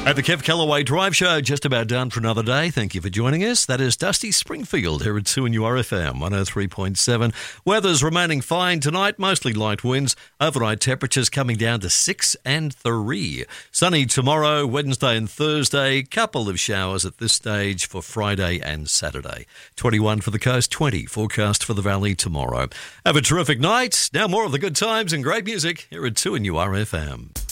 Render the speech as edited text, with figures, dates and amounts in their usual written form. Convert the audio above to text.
At the Kev Callaway Drive Show, just about done for another day. Thank you for joining us. That is Dusty Springfield here at 2NURFM 103.7. Weather's remaining fine tonight, mostly light winds. Overnight temperatures coming down to 6 and 3. Sunny tomorrow, Wednesday and Thursday. Couple of showers at this stage for Friday and Saturday. 21 for the coast, 20 forecast for the valley tomorrow. Have a terrific night. Now more of the good times and great music here at 2NURFM.